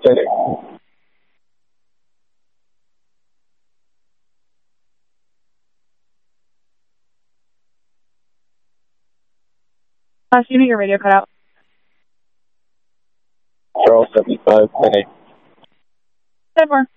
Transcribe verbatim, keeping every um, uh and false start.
Center. Last unit, your radio cut out. Charles seventy-five, ten eight. ten four.